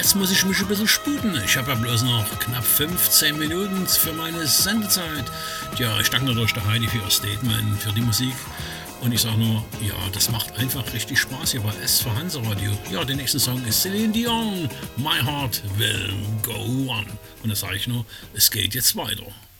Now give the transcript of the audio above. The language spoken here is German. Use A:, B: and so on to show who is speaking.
A: jetzt muss ich mich ein bisschen sputen. Ich habe ja bloß noch knapp 15 Minuten für meine Sendezeit. Ja, ich danke natürlich der Heidi für ihr Statement, für die Musik. Und ich sage nur, ja, das macht einfach richtig Spaß hier bei SV Hansa Radio. Ja, der nächste Song ist Celine Dion, My Heart Will Go On. Und da sage ich nur, es geht jetzt weiter.